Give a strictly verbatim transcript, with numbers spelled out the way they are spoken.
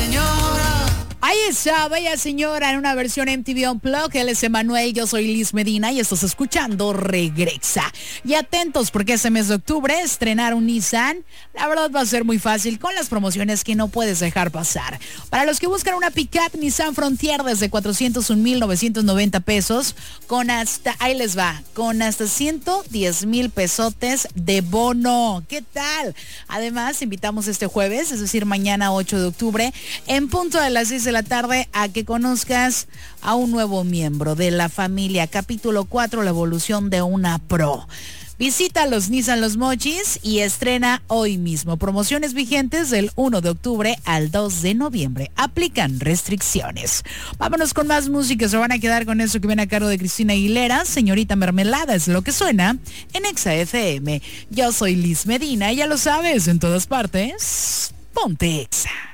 Ahí está, Bella Señora en una versión M T V Unplugged. Él es Emanuel, yo soy Liz Medina y estás escuchando Regresa. Y atentos porque este mes de octubre estrenar un Nissan, la verdad va a ser muy fácil con las promociones que no puedes dejar pasar. Para los que buscan una pick-up Nissan Frontier desde cuatrocientos un mil novecientos noventa pesos, con hasta, ahí les va, con hasta ciento diez mil pesotes de bono. ¿Qué tal? Además, invitamos este jueves, es decir, mañana ocho de octubre, en punto de las seis de la tarde, a que conozcas a un nuevo miembro de la familia. Capítulo cuatro, la evolución de una Pro. Visita los Nissan Los Mochis y estrena hoy mismo. Promociones vigentes del uno de octubre al dos de noviembre. Aplican restricciones. Vámonos con más música. Se van a quedar con eso que viene a cargo de Cristina Aguilera. Señorita Mermelada es lo que suena en Exa F M. Yo soy Liz Medina y ya lo sabes, en todas partes, ponte Exa.